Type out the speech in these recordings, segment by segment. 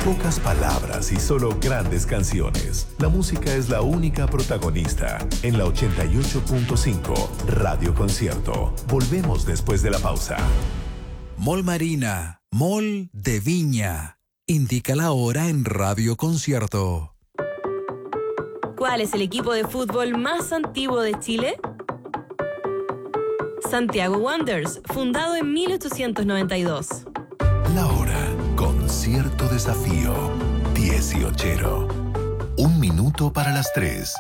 Pocas palabras y solo grandes canciones. La música es la única protagonista. En la 88.5 Radio Concierto. Volvemos después de la pausa. Mall Marina, Mall de Viña. Indica la hora en Radio Concierto. ¿Cuál es el equipo de fútbol más antiguo de Chile? Santiago Wanderers, fundado en 1892. La hora, concierto desafío, 18. 1 minuto para las 3.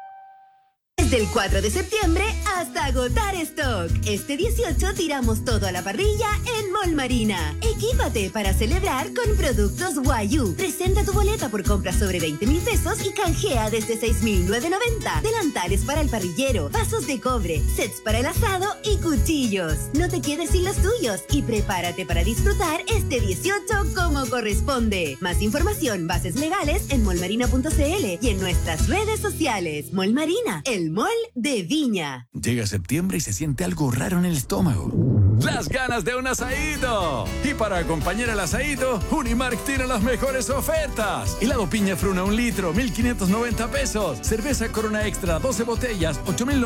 Desde el 4 de septiembre hasta agotar stock. Este 18 tiramos todo a la parrilla en Mall Marina. Equípate para celebrar con productos Guayú. Presenta tu boleta por compras sobre 20,000 pesos y canjea desde 6,990. Delantales para el parrillero, vasos de cobre, sets para el asado y cuchillos. No te quedes sin los tuyos y prepárate para disfrutar este 18 como corresponde. Más información, bases legales en mallmarina.cl y en nuestras redes sociales. Mall Marina, el mall de Viña. Llega septiembre y se siente algo raro en el estómago. ¡Las ganas de un asaído! Y para acompañar el asaído, Unimark tiene las mejores ofertas. Helado piña fruna 1 litro, 1,590 pesos. Cerveza Corona Extra, 12 botellas,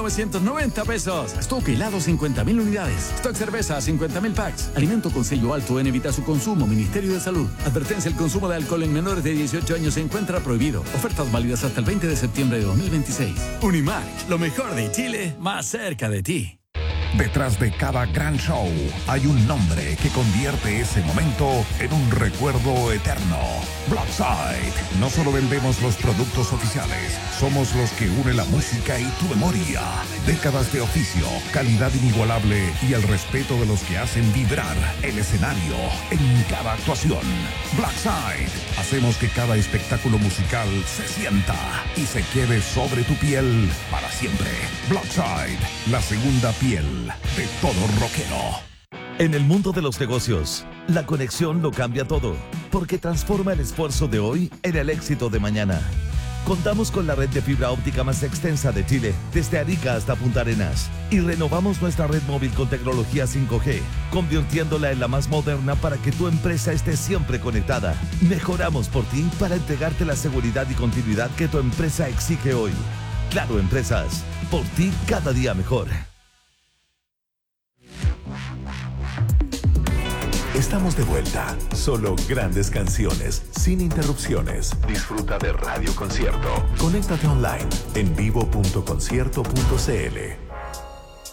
8,990 pesos. Stock helado, 50,000 unidades. Stock cerveza, 50,000 packs. Alimento con sello alto en evita su consumo. Ministerio de Salud. Advertencia: el consumo de alcohol en menores de 18 años se encuentra prohibido. Ofertas válidas hasta el 20 de septiembre de 2026. Unimark, lo mejor de Chile, más cerca de ti. Detrás de cada gran show hay un nombre que convierte ese momento en un recuerdo eterno. Blackside. No solo vendemos los productos oficiales, somos los que unen la música y tu memoria. Décadas de oficio, calidad inigualable y el respeto de los que hacen vibrar el escenario en cada actuación. Blackside. Hacemos que cada espectáculo musical se sienta y se quede sobre tu piel para siempre. Blackside, la segunda piel de todo rockero. En el mundo de los negocios, la conexión lo cambia todo, porque transforma el esfuerzo de hoy en el éxito de mañana. Contamos con la red de fibra óptica más extensa de Chile, desde Arica hasta Punta Arenas, y renovamos nuestra red móvil con tecnología 5G, convirtiéndola en la más moderna para que tu empresa esté siempre conectada. Mejoramos por ti para entregarte la seguridad y continuidad que tu empresa exige hoy. Claro Empresas, por ti cada día mejor. Estamos de vuelta. Solo grandes canciones, sin interrupciones. Disfruta de Radio Concierto. Conéctate online en vivo.concierto.cl.